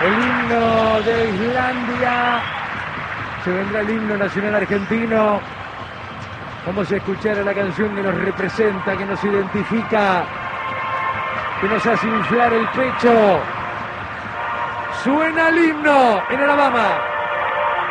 el himno de Islandia. Se vendrá el himno nacional argentino. Vamos a escuchar a la canción que nos representa, que nos identifica, que nos hace inflar el pecho. Suena el himno en Alabama.